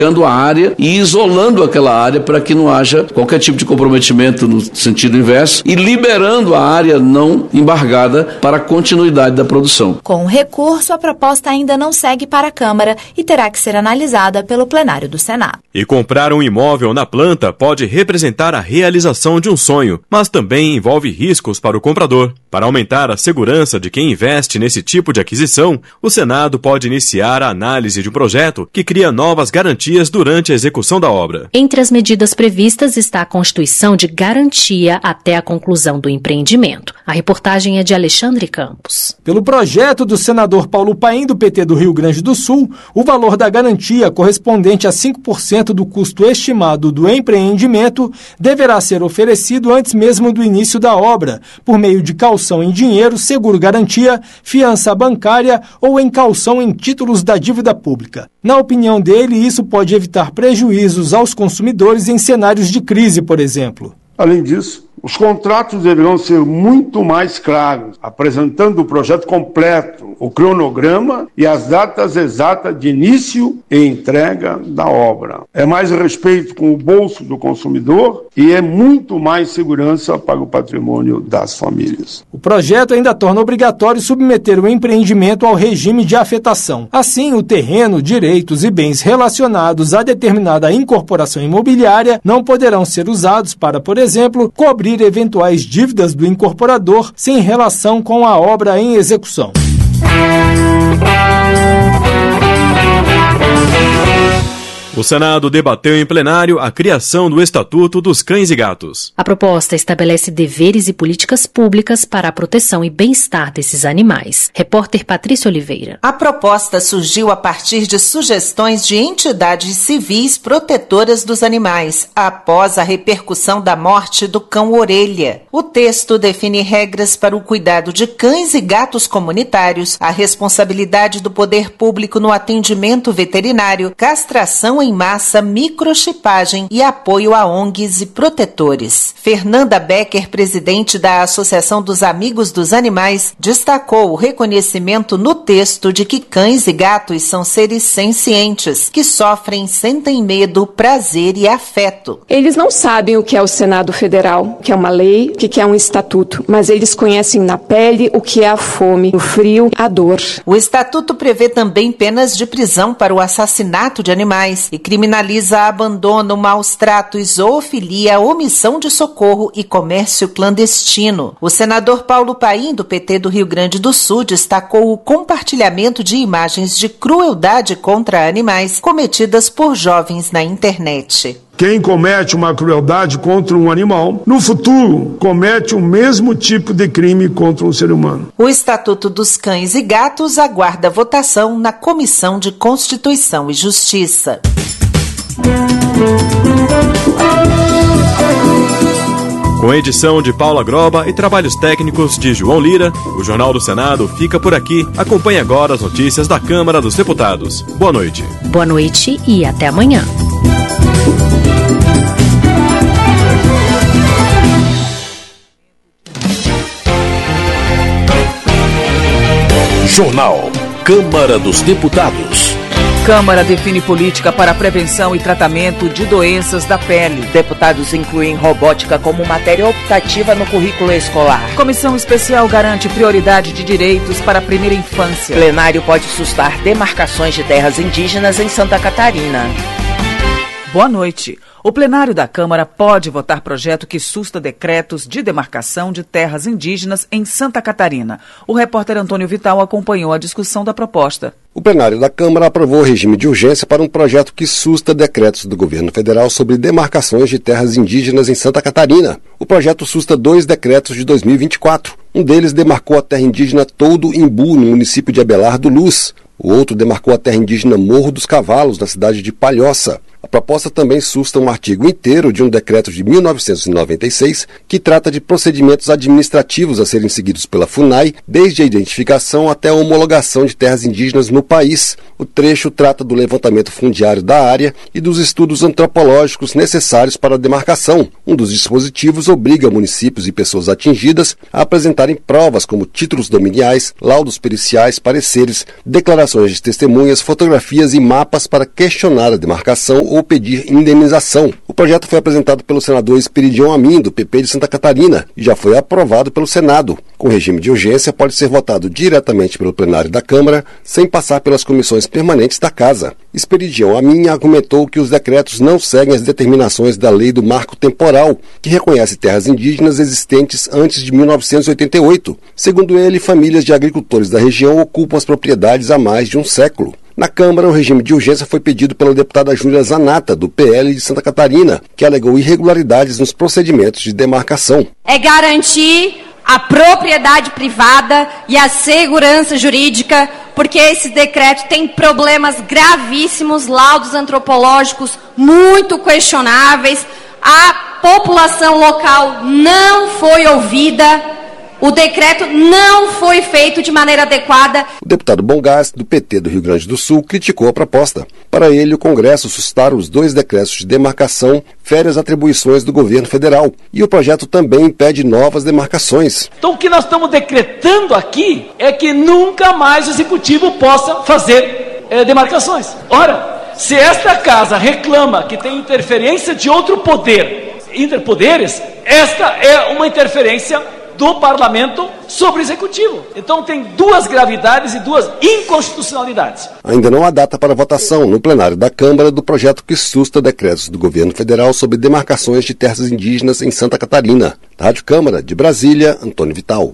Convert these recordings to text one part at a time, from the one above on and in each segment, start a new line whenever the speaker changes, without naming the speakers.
a área e isolando aquela área para que não haja qualquer tipo de comprometimento no sentido inverso e liberando a área não embargada para a continuidade da produção.
Com o recurso, a proposta ainda não segue para a Câmara e terá que ser analisada pelo plenário do Senado.
E comprar um imóvel na planta pode representar a realização de um sonho, mas também envolve riscos para o comprador. Para aumentar a segurança de quem investe nesse tipo de aquisição, o Senado pode iniciar a análise de um projeto que cria novas garantias durante a execução da obra.
Entre as medidas previstas está a constituição de garantia até a conclusão do empreendimento. A reportagem é de Alexandre Campos.
Pelo projeto do senador Paulo Paim, do PT do Rio Grande do Sul, o valor da garantia, correspondente a 5% do custo estimado do empreendimento, deverá ser oferecido antes mesmo do início da obra, por meio de caução em dinheiro, seguro-garantia, fiança bancária ou em caução em títulos da dívida pública. Na opinião dele, isso pode evitar prejuízos aos consumidores em cenários de crise, por exemplo.
Além disso, os contratos deverão ser muito mais claros, apresentando o projeto completo, o cronograma e as datas exatas de início e entrega da obra. É mais respeito com o bolso do consumidor e é muito mais segurança para o patrimônio das famílias.
O projeto ainda torna obrigatório submeter o empreendimento ao regime de afetação. Assim, o terreno, direitos e bens relacionados a determinada incorporação imobiliária não poderão ser usados para, por exemplo, cobrir eventuais dívidas do incorporador sem relação com a obra em execução.
O Senado debateu em plenário a criação do Estatuto dos Cães e Gatos.
A proposta estabelece deveres e políticas públicas para a proteção e bem-estar desses animais. Repórter Patrícia Oliveira.
A proposta surgiu a partir de sugestões de entidades civis protetoras dos animais, após a repercussão da morte do cão Orelha. O texto define regras para o cuidado de cães e gatos comunitários, a responsabilidade do poder público no atendimento veterinário, castração em massa, microchipagem e apoio a ONGs e protetores. Fernanda Becker, presidente da Associação dos Amigos dos Animais, destacou o reconhecimento no texto de que cães e gatos são seres sencientes, que sofrem, sentem medo, prazer e afeto.
Eles não sabem o que é o Senado Federal, o que é uma lei, o que é um estatuto, mas eles conhecem na pele o que é a fome, o frio, a dor.
O estatuto prevê também penas de prisão para o assassinato de animais e criminaliza abandono, maus tratos, zoofilia, omissão de socorro e comércio clandestino. O senador Paulo Paim, do PT do Rio Grande do Sul, destacou o compartilhamento de imagens de crueldade contra animais cometidas por jovens na internet.
Quem comete uma crueldade contra um animal, no futuro, comete o mesmo tipo de crime contra um ser humano.
O Estatuto dos Cães e Gatos aguarda votação na Comissão de Constituição e Justiça.
Com edição de Paula Groba e trabalhos técnicos de João Lira, o Jornal do Senado fica por aqui. Acompanhe agora as notícias da Câmara dos Deputados. Boa noite.
Boa noite e até amanhã.
Jornal Câmara dos Deputados.
Câmara define política para a prevenção e tratamento de doenças da pele.
Deputados incluem robótica como matéria optativa no currículo escolar.
Comissão especial garante prioridade de direitos para a primeira infância.
Plenário pode sustar demarcações de terras indígenas em Santa Catarina.
Boa noite. O plenário da Câmara pode votar projeto que susta decretos de demarcação de terras indígenas em Santa Catarina. O repórter Antônio Vital acompanhou a discussão da proposta.
O plenário da Câmara aprovou o regime de urgência para um projeto que susta decretos do governo federal sobre demarcações de terras indígenas em Santa Catarina. O projeto susta 2 decretos de 2024. Um deles demarcou a terra indígena Todo Imbu, no município de Abelar do Luz. O outro demarcou a terra indígena Morro dos Cavalos, na cidade de Palhoça. A proposta também susta um artigo inteiro de um decreto de 1996 que trata de procedimentos administrativos a serem seguidos pela FUNAI, desde a identificação até a homologação de terras indígenas no país. O trecho trata do levantamento fundiário da área e dos estudos antropológicos necessários para a demarcação. Um dos dispositivos obriga municípios e pessoas atingidas a apresentarem provas como títulos dominiais, laudos periciais, pareceres, declarações de testemunhas, fotografias e mapas para questionar a demarcação ou pedir indenização. O projeto foi apresentado pelo senador Esperidião Amin, do PP de Santa Catarina, e já foi aprovado pelo Senado. Com regime de urgência, pode ser votado diretamente pelo plenário da Câmara, sem passar pelas comissões permanentes da Casa. Esperidião Amin argumentou que os decretos não seguem as determinações da Lei do Marco Temporal, que reconhece terras indígenas existentes antes de 1988. Segundo ele, famílias de agricultores da região ocupam as propriedades há mais de um século. Na Câmara, o regime de urgência foi pedido pela deputada Júlia Zanata, do PL de Santa Catarina, que alegou irregularidades nos procedimentos de demarcação.
É garantir a propriedade privada e a segurança jurídica, porque esse decreto tem problemas gravíssimos, laudos antropológicos muito questionáveis, a população local não foi ouvida. O decreto não foi feito de maneira adequada.
O deputado Bongás, do PT do Rio Grande do Sul, criticou a proposta. Para ele, o Congresso sustar os 2 decretos de demarcação fere as atribuições do governo federal. E o projeto também impede novas demarcações.
Então, o que nós estamos decretando aqui é que nunca mais o Executivo possa fazer demarcações. Ora, se esta casa reclama que tem interferência de outro poder, interpoderes, esta é uma interferência do Parlamento sobre o Executivo. Então tem 2 gravidades e 2 inconstitucionalidades.
Ainda não há data para votação no plenário da Câmara do projeto que susta decretos do governo federal sobre demarcações de terras indígenas em Santa Catarina. Da Rádio Câmara, de Brasília, Antônio Vital.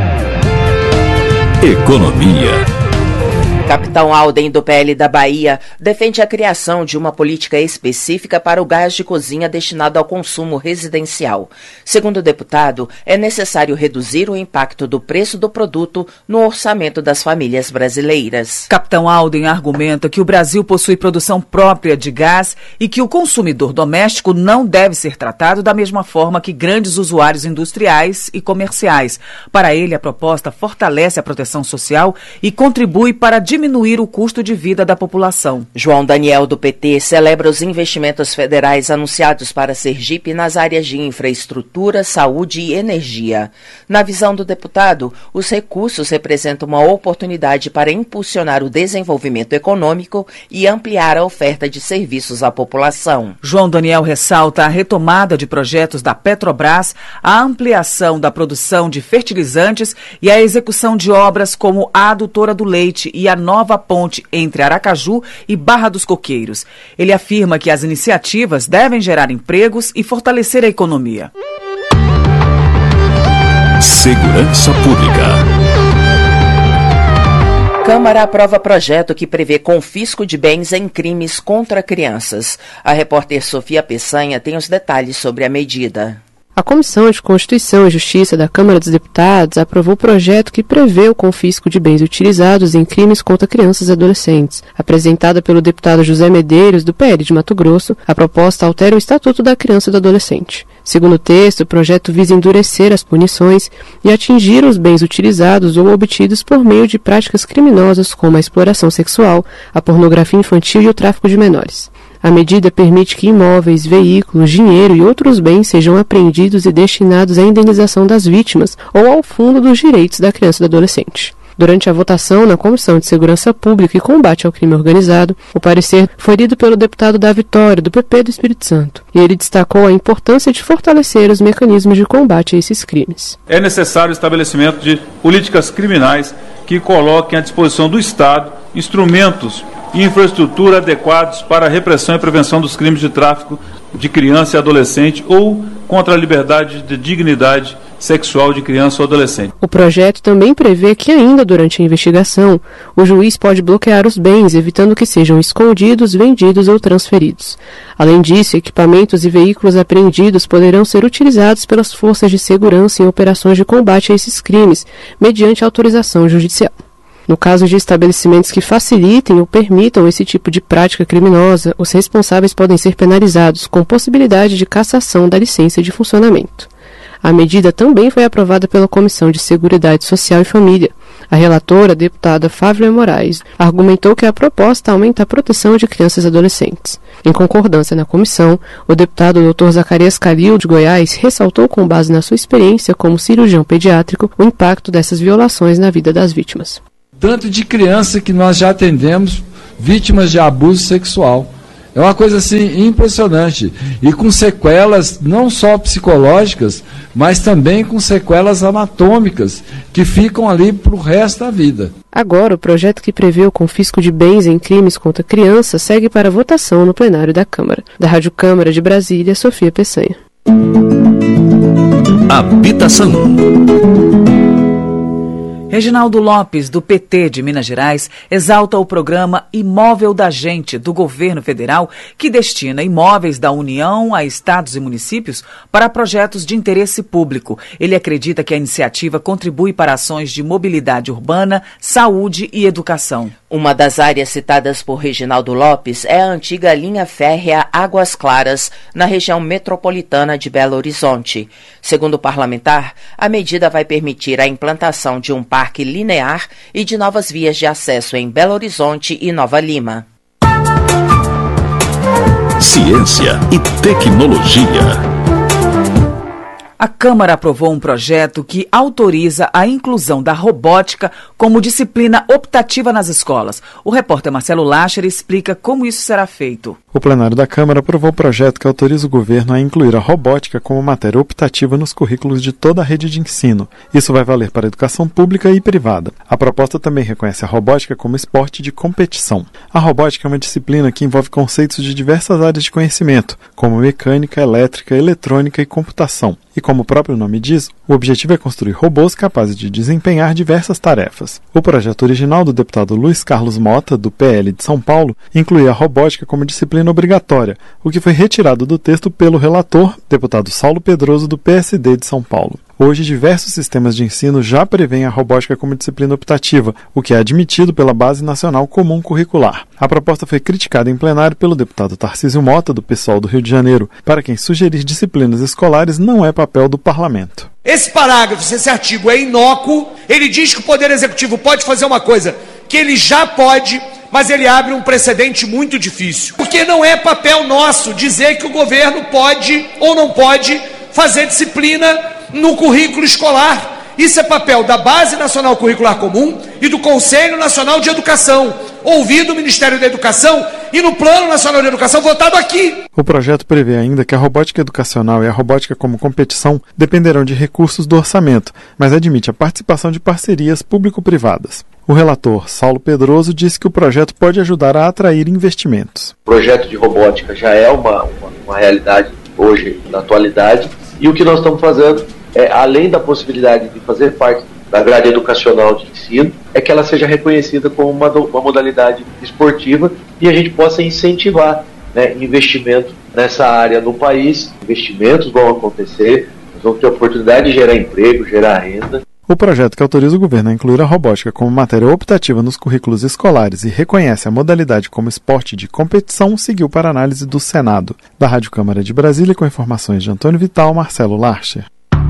Economia.
Capitão Alden, do PL da Bahia, defende a criação de uma política específica para o gás de cozinha destinado ao consumo residencial. Segundo o deputado, é necessário reduzir o impacto do preço do produto no orçamento das famílias brasileiras.
Capitão Alden argumenta que o Brasil possui produção própria de gás e que o consumidor doméstico não deve ser tratado da mesma forma que grandes usuários industriais e comerciais. Para ele, a proposta fortalece a proteção social e contribui para diminuir o custo de vida da população.
João Daniel, do PT, celebra os investimentos federais anunciados para Sergipe nas áreas de infraestrutura, saúde e energia. Na visão do deputado, os recursos representam uma oportunidade para impulsionar o desenvolvimento econômico e ampliar a oferta de serviços à população.
João Daniel ressalta a retomada de projetos da Petrobras, a ampliação da produção de fertilizantes e a execução de obras como a Adutora do Leite e a nova ponte entre Aracaju e Barra dos Coqueiros. Ele afirma que as iniciativas devem gerar empregos e fortalecer a economia.
Segurança Pública.
Câmara aprova projeto que prevê confisco de bens em crimes contra crianças. A repórter Sofia Peçanha tem os detalhes sobre a medida.
A Comissão de Constituição e Justiça da Câmara dos Deputados aprovou o projeto que prevê o confisco de bens utilizados em crimes contra crianças e adolescentes. Apresentada pelo deputado José Medeiros, do PL de Mato Grosso, a proposta altera o Estatuto da Criança e do Adolescente. Segundo o texto, o projeto visa endurecer as punições e atingir os bens utilizados ou obtidos por meio de práticas criminosas como a exploração sexual, a pornografia infantil e o tráfico de menores. A medida permite que imóveis, veículos, dinheiro e outros bens sejam apreendidos e destinados à indenização das vítimas ou ao Fundo dos Direitos da Criança e do Adolescente. Durante a votação na Comissão de Segurança Pública e Combate ao Crime Organizado, o parecer foi lido pelo deputado da Vitória, do PP do Espírito Santo, e ele destacou a importância de fortalecer os mecanismos de combate a esses crimes.
É necessário o estabelecimento de políticas criminais que coloquem à disposição do Estado instrumentos e infraestrutura adequados para a repressão e prevenção dos crimes de tráfico de criança e adolescente ou contra a liberdade de dignidade sexual de criança ou adolescente.
O projeto também prevê que ainda durante a investigação, o juiz pode bloquear os bens, evitando que sejam escondidos, vendidos ou transferidos. Além disso, equipamentos e veículos apreendidos poderão ser utilizados pelas forças de segurança em operações de combate a esses crimes, mediante autorização judicial. No caso de estabelecimentos que facilitem ou permitam esse tipo de prática criminosa, os responsáveis podem ser penalizados, com possibilidade de cassação da licença de funcionamento. A medida também foi aprovada pela Comissão de Seguridade Social e Família. A relatora, a deputada Fávia Moraes, argumentou que a proposta aumenta a proteção de crianças e adolescentes. Em concordância na comissão, o deputado Dr. Zacarias Calil, de Goiás, ressaltou com base na sua experiência como cirurgião pediátrico o impacto dessas violações na vida das vítimas.
Tanto de criança que nós já atendemos vítimas de abuso sexual. É uma coisa assim impressionante e com sequelas não só psicológicas, mas também com sequelas anatômicas que ficam ali para o resto da vida.
Agora, o projeto que prevê o confisco de bens em crimes contra crianças segue para votação no plenário da Câmara. Da Rádio Câmara de Brasília, Sofia Peçanha.
Habitação.
Reginaldo Lopes, do PT de Minas Gerais, exalta o programa Imóvel da Gente, do governo federal, que destina imóveis da União a estados e municípios para projetos de interesse público. Ele acredita que a iniciativa contribui para ações de mobilidade urbana, saúde e educação.
Uma das áreas citadas por Reginaldo Lopes é a antiga linha férrea Águas Claras, na região metropolitana de Belo Horizonte. Segundo o parlamentar, a medida vai permitir a implantação de um parque linear e de novas vias de acesso em Belo Horizonte e Nova Lima.
Ciência e tecnologia.
A Câmara aprovou um projeto que autoriza a inclusão da robótica como disciplina optativa nas escolas. O repórter Marcelo Lacher explica como isso será feito.
O plenário da Câmara aprovou o projeto que autoriza o governo a incluir a robótica como matéria optativa nos currículos de toda a rede de ensino. Isso vai valer para a educação pública e privada. A proposta também reconhece a robótica como esporte de competição. A robótica é uma disciplina que envolve conceitos de diversas áreas de conhecimento, como mecânica, elétrica, eletrônica e computação. E como o próprio nome diz, o objetivo é construir robôs capazes de desempenhar diversas tarefas. O projeto original do deputado Luiz Carlos Mota, do PL de São Paulo, incluía a robótica como disciplina obrigatória, o que foi retirado do texto pelo relator, deputado Saulo Pedroso, do PSD de São Paulo. Hoje, diversos sistemas de ensino já prevêem a robótica como disciplina optativa, o que é admitido pela Base Nacional Comum Curricular. A proposta foi criticada em plenário pelo deputado Tarcísio Mota, do PSOL do Rio de Janeiro, para quem sugerir disciplinas escolares não é papel do parlamento.
Esse parágrafo, esse artigo é inócuo, ele diz que o Poder Executivo pode fazer uma coisa que ele já pode, mas ele abre um precedente muito difícil. Porque não é papel nosso dizer que o governo pode ou não pode fazer disciplina no currículo escolar. Isso é papel da Base Nacional Curricular Comum e do Conselho Nacional de Educação, ouvido o Ministério da Educação e no Plano Nacional de Educação votado aqui.
O projeto prevê ainda que a robótica educacional e a robótica como competição dependerão de recursos do orçamento, mas admite a participação de parcerias público-privadas. O relator, Saulo Pedroso, disse que o projeto pode ajudar a atrair investimentos.
O projeto de robótica já é uma realidade hoje, na atualidade, e o que nós estamos fazendo é, além da possibilidade de fazer parte da grade educacional de ensino, é que ela seja reconhecida como uma modalidade esportiva e a gente possa incentivar, né, investimento nessa área no país. Investimentos vão acontecer, nós vamos ter a oportunidade de gerar emprego, gerar renda.
O projeto que autoriza o governo a incluir a robótica como matéria optativa nos currículos escolares e reconhece a modalidade como esporte de competição seguiu para análise do Senado. Da Rádio Câmara de Brasília, com informações de Antônio Vital, Marcelo Larcher.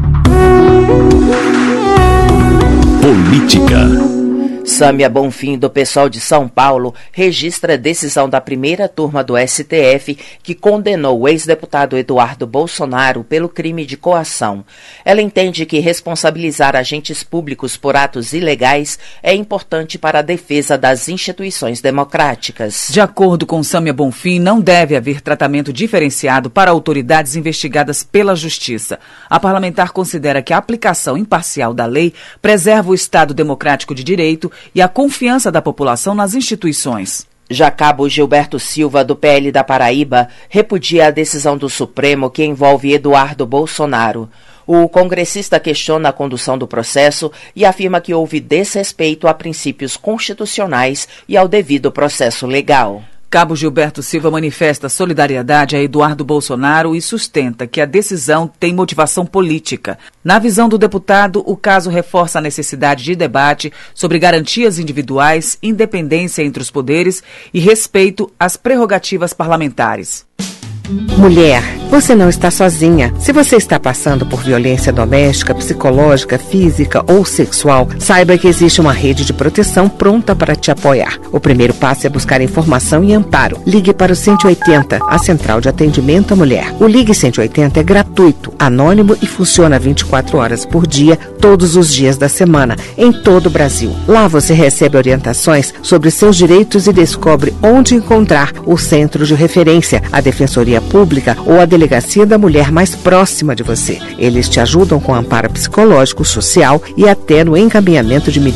Política.
Sâmia Bonfim, do PSOL de São Paulo, registra a decisão da primeira turma do STF que condenou o ex-deputado Eduardo Bolsonaro pelo crime de coação. Ela entende que responsabilizar agentes públicos por atos ilegais é importante para a defesa das instituições democráticas.
De acordo com Sâmia Bonfim, não deve haver tratamento diferenciado para autoridades investigadas pela Justiça. A parlamentar considera que a aplicação imparcial da lei preserva o Estado democrático de direito e a confiança da população nas instituições.
Já cabo Gilberto Silva, do PL da Paraíba, repudia a decisão do Supremo que envolve Eduardo Bolsonaro. O congressista questiona a condução do processo e afirma que houve desrespeito a princípios constitucionais e ao devido processo legal.
Cabo Gilberto Silva manifesta solidariedade a Eduardo Bolsonaro e sustenta que a decisão tem motivação política. Na visão do deputado, o caso reforça a necessidade de debate sobre garantias individuais, independência entre os poderes e respeito às prerrogativas parlamentares.
Mulher, você não está sozinha. Se você está passando por violência doméstica, psicológica, física ou sexual, saiba que existe uma rede de proteção pronta para te apoiar. O primeiro passo é buscar informação e amparo. Ligue para o 180, a Central de Atendimento à Mulher. O Ligue 180 é gratuito, anônimo e funciona 24 horas por dia, todos os dias da semana, em todo o Brasil. Lá você recebe orientações sobre seus direitos e descobre onde encontrar o centro de referência, a Defensoria Pública ou a Delegacia da Mulher mais próxima de você. Eles te ajudam com amparo psicológico, social e até no encaminhamento de medidas